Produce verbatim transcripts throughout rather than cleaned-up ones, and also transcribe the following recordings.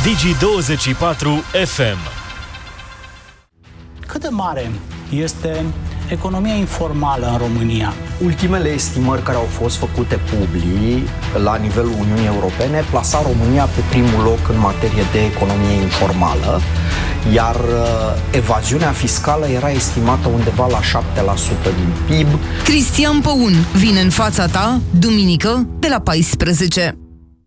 Digi douăzeci și patru F M. Cât de mare este economia informală în România? Ultimele estimări care au fost făcute public la nivelul Uniunii Europene plasa România pe primul loc în materie de economie informală, iar evaziunea fiscală era estimată undeva la șapte la sută din P I B. Cristian Păun vine în fața ta, duminică, de la paisprezece.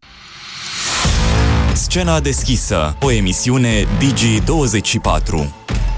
Scena deschisă, o emisiune Digi douăzeci și patru.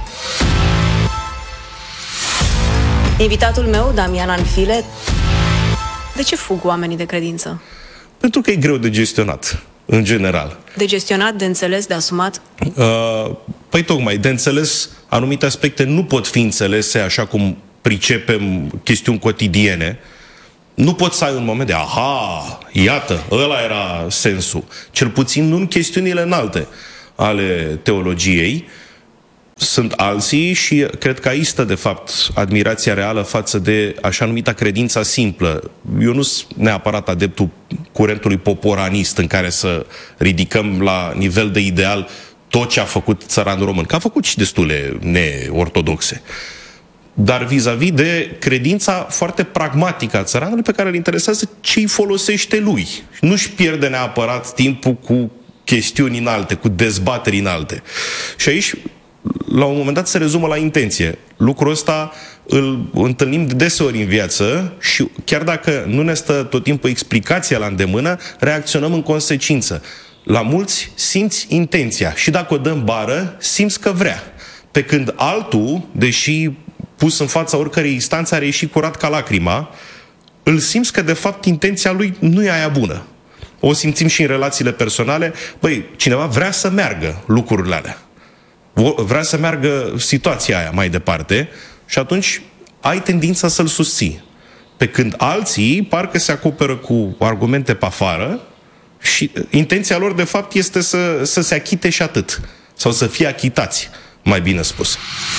Invitatul meu, Damian Anfile. De ce fug oamenii de credință? Pentru că e greu de gestionat, în general. De gestionat, de înțeles, de asumat? Uh, păi tocmai, de înțeles, anumite aspecte nu pot fi înțelese așa cum pricepem chestiuni cotidiene. Nu poți să ai un moment de, aha, iată, ăla era sensul. Cel puțin nu în chestiunile înalte ale teologiei. Sunt alții și cred că aici stă, de fapt, admirația reală față de așa numita credința simplă. Eu nu sunt neapărat adeptul curentului poporanist în care să ridicăm la nivel de ideal tot ce a făcut țăranul român, că a făcut și destule neortodoxe. Dar vis-a-vis de credința foarte pragmatică a țăranului pe care îl interesează ce îi folosește lui. Nu-și pierde neapărat timpul cu chestiuni înalte, cu dezbateri înalte. Și aici, la un moment dat, se rezumă la intenție. Lucrul ăsta îl întâlnim de deseori în viață și chiar dacă nu ne stă tot timpul explicația la îndemână, reacționăm în consecință. La mulți simți intenția și dacă o dăm bară, simți că vrea. Pe când altul, deși pus în fața oricărei instanțe, are ieșit curat ca lacrima, îl simți că de fapt intenția lui nu e aia bună. O simțim și în relațiile personale. Băi, cineva vrea să meargă lucrurile alea. Vrea să meargă situația aia mai departe și atunci ai tendința să-l susții. Pe când alții parcă se acoperă cu argumente pe afară și intenția lor de fapt este să, să se achite și atât. Sau să fie achitați, mai bine spus.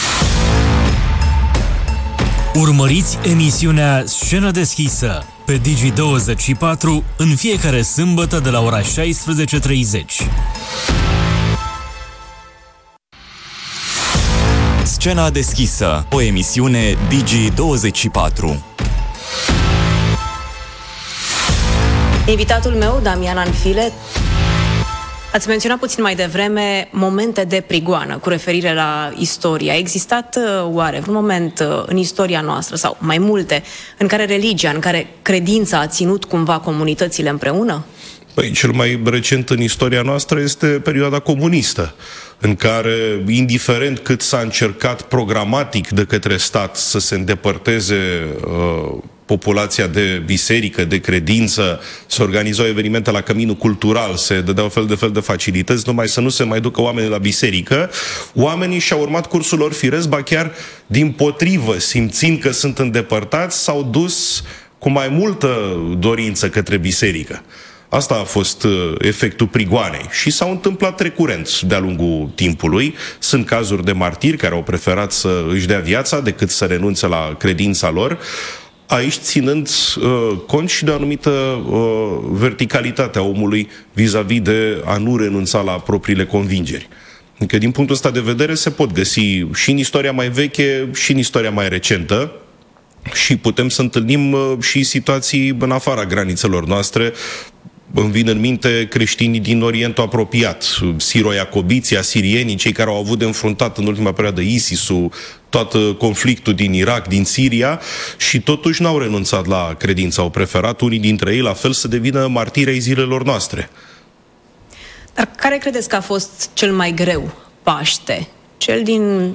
Urmăriți emisiunea Scenă deschisă pe Digi douăzeci și patru în fiecare sâmbătă de la ora șaisprezece treizeci. Scena deschisă, o emisiune Digi douăzeci și patru. Invitatul meu, Damian Anfile. Ați menționat puțin mai devreme momente de prigoană cu referire la istorie. A existat oare vreun moment în istoria noastră, sau mai multe, în care religia, în care credința a ținut cumva comunitățile împreună? Păi, cel mai recent în istoria noastră este perioada comunistă, în care, indiferent cât s-a încercat programatic de către stat să se îndepărteze uh, populația de biserică, de credință, să organizau evenimente la căminul cultural, se dădeau fel de fel de facilități, numai să nu se mai ducă oamenii la biserică, oamenii și-au urmat cursul lor firesc, ba chiar dimpotrivă, simțind că sunt îndepărtați, s-au dus cu mai multă dorință către biserică. Asta a fost uh, efectul prigoanei și s-au întâmplat recurent de-a lungul timpului. Sunt cazuri de martiri care au preferat să își dea viața decât să renunțe la credința lor, aici ținând uh, cont și de o anumită uh, verticalitate a omului vis-a-vis de a nu renunța la propriile convingeri. Adică, din punctul ăsta de vedere, se pot găsi și în istoria mai veche și în istoria mai recentă și putem să întâlnim uh, și situații în afara granițelor noastre. Îmi vin în minte creștinii din Orientul apropiat, siro-iacobiții, asirienii, cei care au avut de înfruntat în ultima perioadă ISIS-ul, tot conflictul din Irak, din Siria, și totuși n-au renunțat la credință. Au preferat unii dintre ei, la fel, să devină martiri ai zilelor noastre. Dar care credeți că a fost cel mai greu Paște? Cel din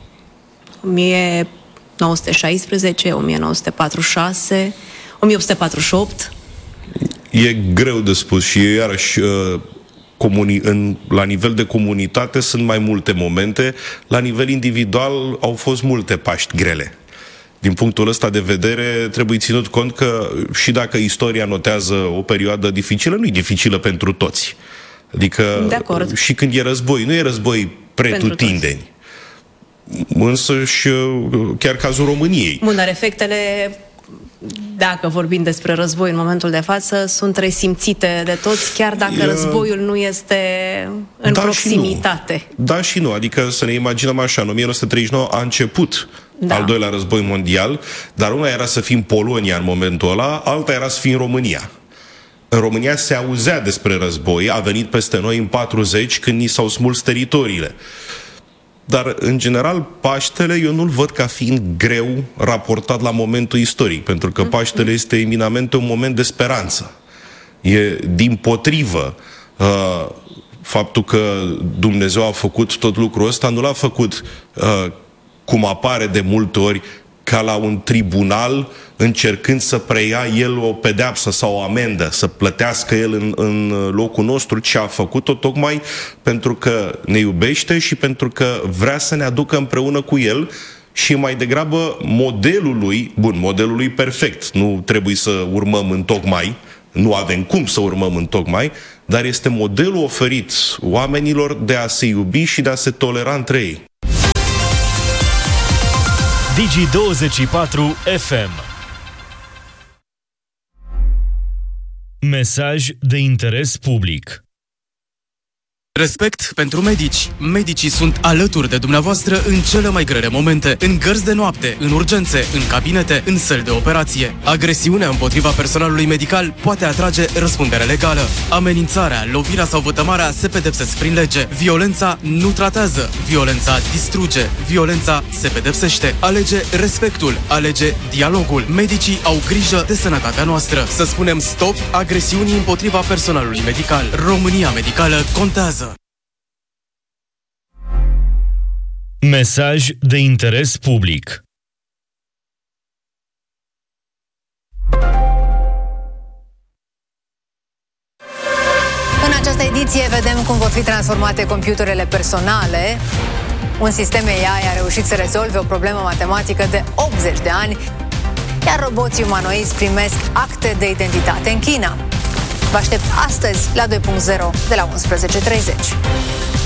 o mie nouă sute șaisprezece, o mie nouă sute patruzeci și șase, o mie opt sute patruzeci și opt? E greu de spus și iarăși comuni- în, la nivel de comunitate sunt mai multe momente, la nivel individual au fost multe Paști grele. Din punctul ăsta de vedere trebuie ținut cont că și dacă istoria notează o perioadă dificilă, nu e dificilă pentru toți. Adică și când e război, nu e război pretutindeni. Însă și chiar cazul României. Bun, dar efectele dacă vorbim despre război în momentul de față, sunt resimțite de toți, chiar dacă e... războiul nu este în da proximitate. Și da și nu, adică să ne imaginăm așa, în o mie nouă sute treizeci și nouă a început da. al doilea război mondial, dar una era să fii în Polonia în momentul ăla, alta era să fii în România. În România se auzea despre război, a venit peste noi în patruzeci, când ni s-au smuls teritoriile. Dar, în general, Paștele eu nu-l văd ca fiind greu raportat la momentul istoric, pentru că Paștele este eminamente un moment de speranță. E dimpotrivă uh, faptul că Dumnezeu a făcut tot lucrul ăsta, nu l-a făcut uh, cum apare de multe ori ca la un tribunal încercând să preia el o pedeapsă sau o amendă, să plătească el în, în locul nostru, ce a făcut-o tocmai pentru că ne iubește și pentru că vrea să ne aducă împreună cu el și mai degrabă modelul lui, bun, modelul lui perfect, nu trebuie să urmăm în tocmai, nu avem cum să urmăm în tocmai, dar este modelul oferit oamenilor de a se iubi și de a se tolera între ei. Digi douăzeci și patru F M. Mesaj de interes public. Respect pentru medici. Medicii sunt alături de dumneavoastră în cele mai grele momente, în gărzi de noapte, în urgențe, în cabinete, în săli de operație. Agresiunea împotriva personalului medical poate atrage răspundere legală. Amenințarea, lovirea sau vătămarea se pedepsesc prin lege. Violența nu tratează. Violența distruge. Violența se pedepsește. Alege respectul. Alege dialogul. Medicii au grijă de sănătatea noastră. Să spunem stop agresiunii împotriva personalului medical. România medicală contează. Mesaj de interes public. În această ediție vedem cum vor fi transformate computerele personale. Un sistem A I a reușit să rezolve o problemă matematică de optzeci de ani, iar roboții umanoizi primesc acte de identitate în China. Vă aștept astăzi la doi punct zero de la unsprezece și treizeci.